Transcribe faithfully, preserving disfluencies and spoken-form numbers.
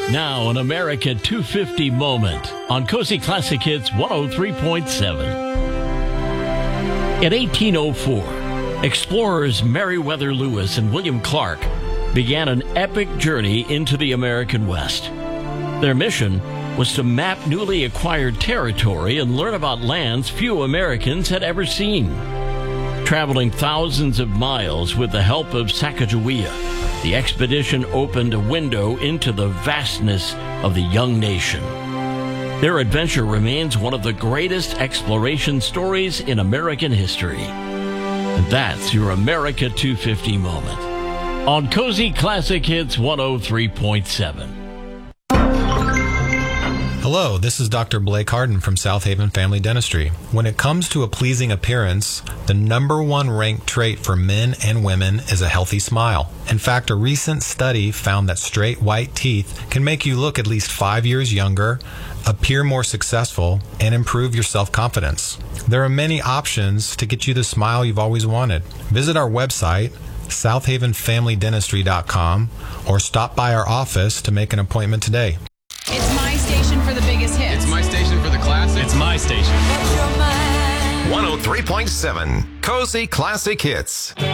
Now, an America two fifty moment on Cozy Classic Hits one oh three point seven. In eighteen oh four, explorers Meriwether Lewis and William Clark began an epic journey into the American West. Their mission was to map newly acquired territory and learn about lands few Americans had ever seen. Traveling thousands of miles with the help of Sacagawea, the expedition opened a window into the vastness of the young nation. Their adventure remains one of the greatest exploration stories in American history. And that's your America two fifty moment on Cozy Classic Hits one oh three point seven. Hello, this is Doctor Blake Harden from South Haven Family Dentistry. When it comes to a pleasing appearance, the number one ranked trait for men and women is a healthy smile. In fact, a recent study found that straight white teeth can make you look at least five years younger, appear more successful, and improve your self-confidence. There are many options to get you the smile you've always wanted. Visit our website, south haven family dentistry dot com, or stop by our office to make an appointment today. It's my station for the biggest hits. It's my station for the classics. It's my station. one oh three point seven Cozy Classic Hits.